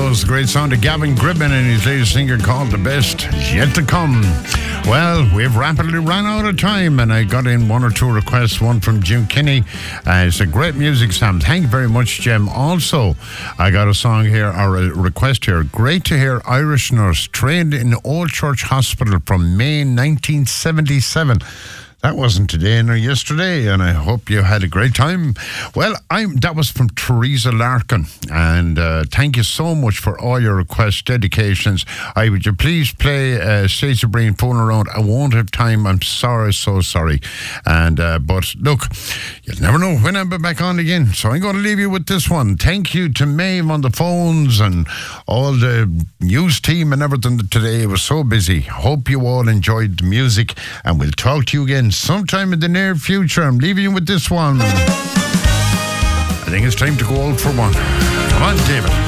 was the great sound of Gavin Gribben and his latest single called The Best Is Yet to Come. Well, we've rapidly run out of time, and I got in one or two requests, one from Jim Kinney. It's a great music, Sam. Thank you very much, Jim. Also, I got a song here, or a request here. Great to hear Irish nurse trained in Old Church Hospital from May 1977. That wasn't today nor yesterday, and I hope you had a great time. Well, that was from Teresa Larkin, and thank you so much for all your requests, dedications. Would you please play Stacey Breen, Phone Around? I won't have time. I'm sorry, so sorry. And but look, you'll never know when I'll be back on again, so I'm going to leave you with this one. Thank you to Maeve on the phones and all the news team and everything today. It was so busy. Hope you all enjoyed the music, and we'll talk to you again sometime in the near future. I'm leaving you with this one. I think it's time to go out for one. Come on, David.